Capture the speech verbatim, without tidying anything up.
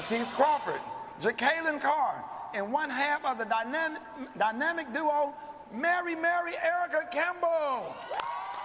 Matisse Crawford, Jacqueline Carr, and one half of the dynamic, dynamic duo, Mary Mary Erica Campbell.